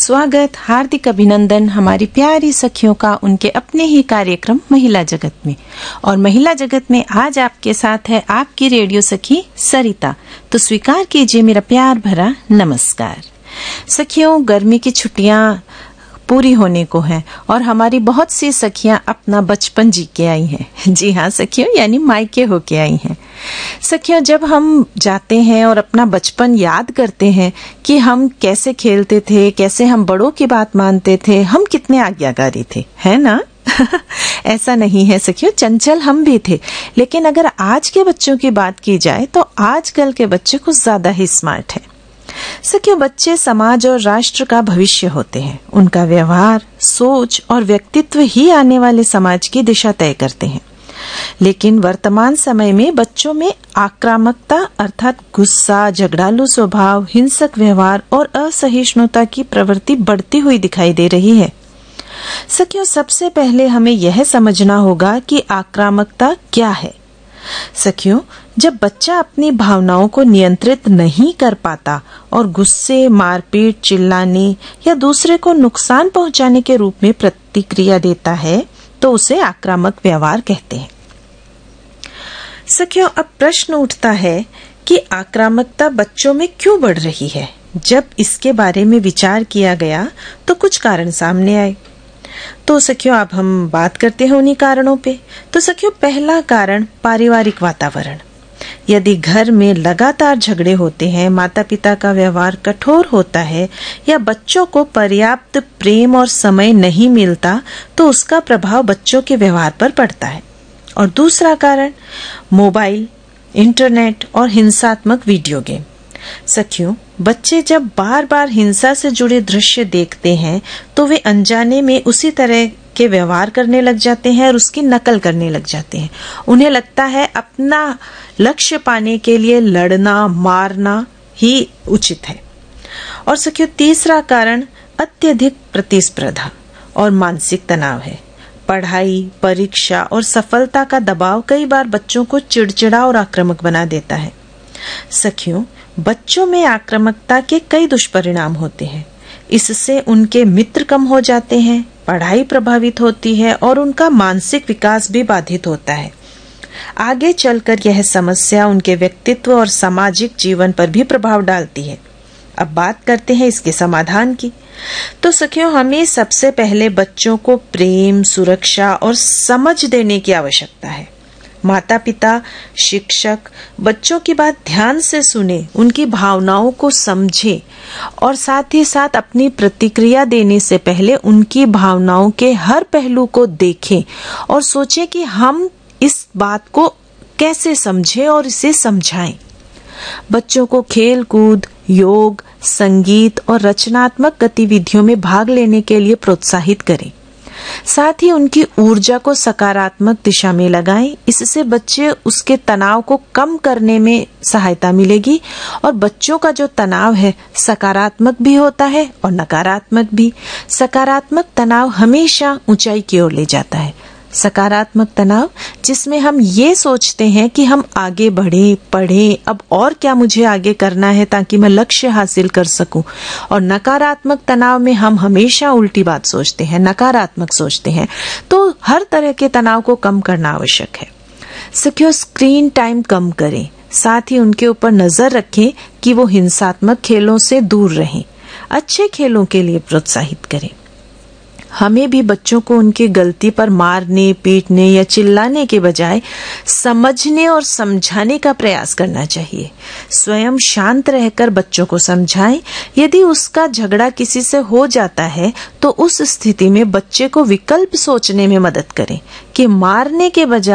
स्वागत, हार्दिक अभिनंदन हमारी प्यारी सखियों का उनके अपने ही कार्यक्रम महिला जगत में। और महिला जगत में आज आपके साथ है आपकी रेडियो सखी सरिता। तो स्वीकार कीजिए मेरा प्यार भरा नमस्कार। सखियों, गर्मी की छुट्टियां पूरी होने को हैं और हमारी बहुत सी सखियां अपना बचपन जी के आई हैं। जी हाँ सखियों, यानी मायके होके आई हैं। सखियों, जब हम जाते हैं और अपना बचपन याद करते हैं कि हम कैसे खेलते थे, कैसे हम बड़ों की बात मानते थे, हम कितने आज्ञाकारी थे, है ना? ऐसा नहीं है सखियों, चंचल हम भी थे। लेकिन अगर आज के बच्चों की बात की जाए तो आजकल के बच्चे कुछ ज्यादा ही स्मार्ट है। सखियों, बच्चे समाज और राष्ट्र का भविष्य होते हैं। उनका व्यवहार, सोच और व्यक्तित्व ही आने वाले समाज की दिशा तय करते हैं। लेकिन वर्तमान समय में बच्चों में आक्रामकता अर्थात गुस्सा, झगड़ालू स्वभाव, हिंसक व्यवहार और असहिष्णुता की प्रवृत्ति बढ़ती हुई दिखाई दे रही है। सखियों, सबसे पहले हमें यह समझना होगा कि आक्रामकता क्या है। सखियों, जब बच्चा अपनी भावनाओं को नियंत्रित नहीं कर पाता और गुस्से, मारपीट, चिल्लाने या दूसरे को नुकसान पहुंचाने के रूप में प्रतिक्रिया देता है तो उसे आक्रामक व्यवहार कहते हैं। सखियों, अब प्रश्न उठता है कि आक्रामकता बच्चों में क्यों बढ़ रही है। जब इसके बारे में विचार किया गया तो कुछ कारण सामने आए। तो सखियों, अब हम बात करते हैं उन्हीं कारणों पे। तो सखियों, पहला कारण पारिवारिक वातावरण। यदि घर में लगातार झगड़े होते हैं, माता पिता का व्यवहार कठोर होता है या बच्चों को पर्याप्त प्रेम और समय नहीं मिलता तो उसका प्रभाव बच्चों के व्यवहार पर पड़ता है। और दूसरा कारण मोबाइल, इंटरनेट और हिंसात्मक वीडियो गेम। सखियों, बच्चे जब बार बार हिंसा से जुड़े दृश्य देखते हैं तो वे अनजाने में उसी तरह के व्यवहार करने लग जाते हैं और उसकी नकल करने लग जाते हैं। उन्हें लगता है अपना लक्ष्य पाने के लिए लड़ना, मारना ही उचित है। और सखियों, तीसरा कारण अत्यधिक प्रतिस्पर्धा और मानसिक तनाव है। पढ़ाई, परीक्षा और सफलता का दबाव कई बार बच्चों को चिड़चिड़ा और आक्रामक बना देता है। सखियों, बच्चों में आक्रामकता के कई दुष्परिणाम होते हैं। इससे उनके मित्र कम हो जाते हैं, पढ़ाई प्रभावित होती है और उनका मानसिक विकास भी बाधित होता है। आगे चलकर यह समस्या उनके व्यक्तित्व और सामाजिक जीवन पर भी प्रभाव डालती है। अब बात करते हैं इसके समाधान की। तो सखियों, हमें सबसे पहले बच्चों को प्रेम, सुरक्षा और समझ देने की आवश्यकता है। माता पिता, शिक्षक बच्चों की बात ध्यान से सुने, उनकी भावनाओं को समझे और साथ ही साथ अपनी प्रतिक्रिया देने से पहले उनकी भावनाओं के हर पहलू को देखें और सोचें कि हम इस बात को कैसे समझें और इसे समझाएं। बच्चों को खेल कूद, योग, संगीत और रचनात्मक गतिविधियों में भाग लेने के लिए प्रोत्साहित करें। साथ ही उनकी ऊर्जा को सकारात्मक दिशा में लगाएं। इससे बच्चे उसके तनाव को कम करने में सहायता मिलेगी। और बच्चों का जो तनाव है सकारात्मक भी होता है और नकारात्मक भी। सकारात्मक तनाव हमेशा ऊंचाई की ओर ले जाता है। सकारात्मक तनाव जिसमें हम ये सोचते हैं कि हम आगे बढ़े, पढ़े, अब और क्या मुझे आगे करना है ताकि मैं लक्ष्य हासिल कर सकूं। और नकारात्मक तनाव में हम हमेशा उल्टी बात सोचते हैं, नकारात्मक सोचते हैं। तो हर तरह के तनाव को कम करना आवश्यक है। सखियों, स्क्रीन टाइम कम करें। साथ ही उनके ऊपर नजर रखें कि वो हिंसात्मक खेलों से दूर रहें। अच्छे खेलों के लिए प्रोत्साहित करें। हमें भी बच्चों को उनकी गलती पर मारने, पीटने या चिल्लाने के बजाय समझने और समझाने का प्रयास करना चाहिए। स्वयं शांत रहकर बच्चों को समझाएं। यदि उसका झगड़ा किसी से हो जाता है तो उस स्थिति में बच्चे को विकल्प सोचने में मदद करें कि मारने के बजाय